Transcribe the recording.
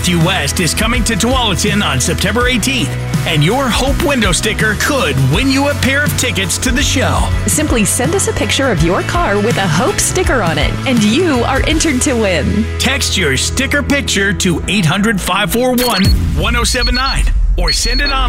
Matthew West is coming to Tualatin on September 18th, and your Hope window sticker could win you a pair of tickets to the show. Simply send us a picture of your car with a Hope sticker on it, and you are entered to win. Text your sticker picture to 800-541-1079 or send it on